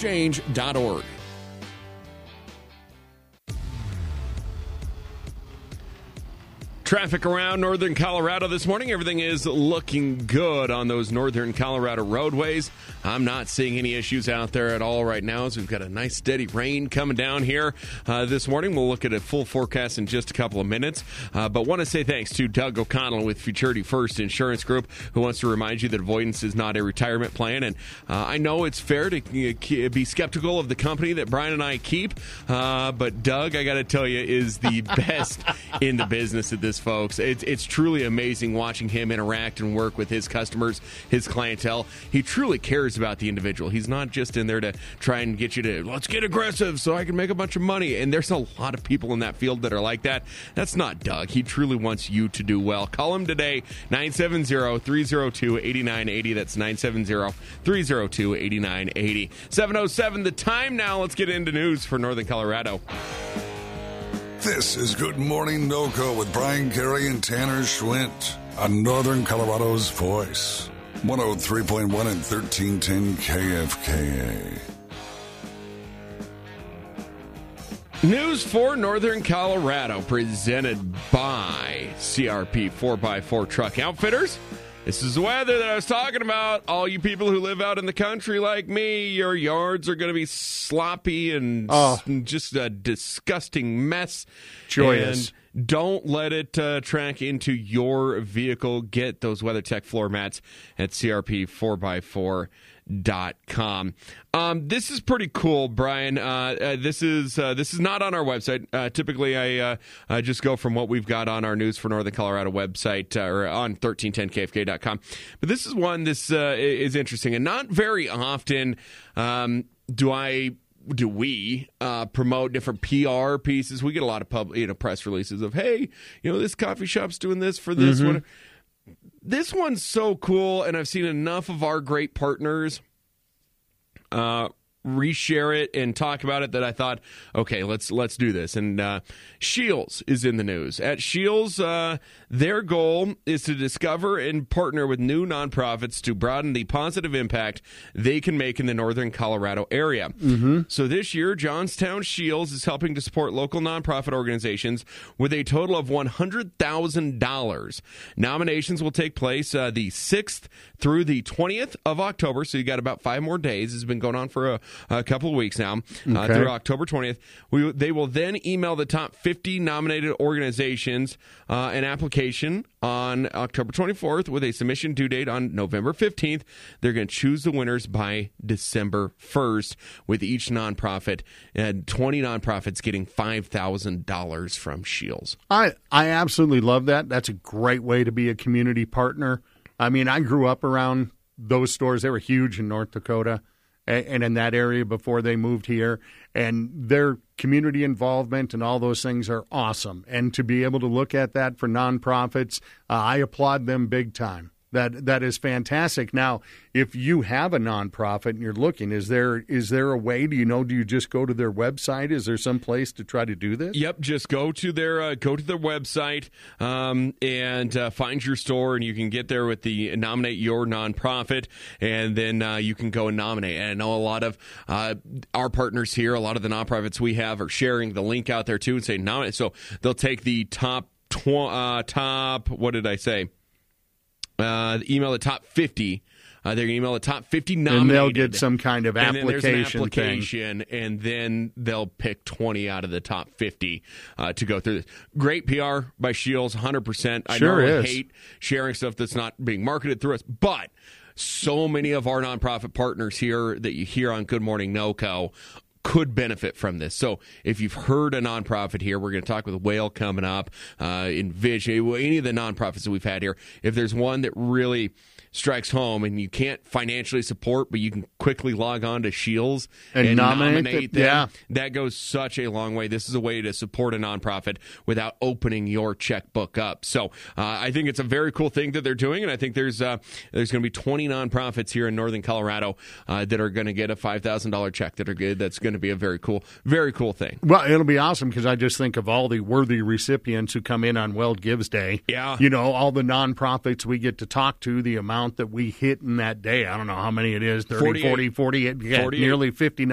wellexchange.org. Traffic around northern Colorado this morning. Everything is looking good on those northern Colorado roadways. I'm not seeing any issues out there at all right now, as we've got a nice steady rain coming down here this morning. We'll look at a full forecast in just a couple of minutes. But want to say thanks to Doug O'Connell with Futurity First Insurance Group, who wants to remind you that avoidance is not a retirement plan. And I know it's fair to be skeptical of the company that Brian and I keep, but Doug, I got to tell you, is the best in the business at this, folks. It's truly amazing watching him interact and work with his customers, his clientele. He truly cares about the individual. He's not just in there to try and get you to, let's get aggressive so I can make a bunch of money. And there's a lot of people in that field that are like that. That's not Doug. He truly wants you to do well. Call him today, 970-302-8980. That's 970-302-8980. 7:07 the time now. Let's get into news for Northern Colorado. This is Good Morning NoCo with Brian Carey and Tanner Schwint on Northern Colorado's Voice. 103.1 and 1310 KFKA. News for Northern Colorado presented by CRP 4x4 Truck Outfitters. This is the weather that I was talking about. All you people who live out in the country like me, your yards are going to be sloppy and just a disgusting mess. Joyous. And don't let it track into your vehicle. Get those WeatherTech floor mats at CRP4x4.com. This is pretty cool, Brian. This is not on our website. Typically, I just go from what we've got on our News for Northern Colorado website or on 1310kfk.com. But this is one. This is interesting, and not very often do we promote different PR pieces. We get a lot of press releases of, hey, this coffee shop's doing this for this one. This one's so cool, and I've seen enough of our great partners reshare it and talk about it that I thought, okay, let's do this. And Scheels is in the news. At Scheels, their goal is to discover and partner with new nonprofits to broaden the positive impact they can make in the northern Colorado area. So this year, Johnstown Scheels is helping to support local nonprofit organizations with a total of $100,000. Nominations will take place the 6th through the 20th of October, so you got about 5 more days. It's been going on for a couple of weeks now, through October 20th. They will then email the top 50 nominated organizations an application on October 24th with a submission due date on November 15th. They're going to choose the winners by December 1st, with each nonprofit, and 20 nonprofits getting $5,000 from Scheels. I absolutely love that. That's a great way to be a community partner. I mean, I grew up around those stores. They were huge in North Dakota and in that area before they moved here. And their community involvement and all those things are awesome. And to be able to look at that for nonprofits, I applaud them big time. That is fantastic. Now, if you have a nonprofit and you're looking, is there a way? Do you just go to their website? Is there some place to try to do this? Yep, just go to their website and find your store, and you can get there with the nominate your nonprofit, and then you can go and nominate. And I know a lot of our partners here, a lot of the nonprofits we have, are sharing the link out there too and say nominate. So they'll take the top. What did I say? Email the top 50. They're going to email the top 50 nominated. And they'll get some kind of application. And then there's an application, and then they'll pick 20 out of the top 50 to go through this. Great PR by Scheels, 100%. I normally hate sharing stuff that's not being marketed through us, but so many of our nonprofit partners here that you hear on Good Morning NoCo could benefit from this. So if you've heard a nonprofit here, we're going to talk with Whale coming up, Envision, any of the nonprofits that we've had here. If there's one that really strikes home and you can't financially support, but you can quickly log on to Scheels and nominate them, that goes such a long way. This is a way to support a nonprofit without opening your checkbook up. So I think it's a very cool thing that they're doing, and I think there's going to be 20 nonprofits here in northern Colorado that are going to get a $5,000 check that are good. That's going to be a very cool thing. Well, it'll be awesome because I just think of all the worthy recipients who come in on Weld Gives Day. Yeah. All the nonprofits we get to talk to, the amount that we hit in that day. I don't know how many it is, 30, 40, 48, nearly 50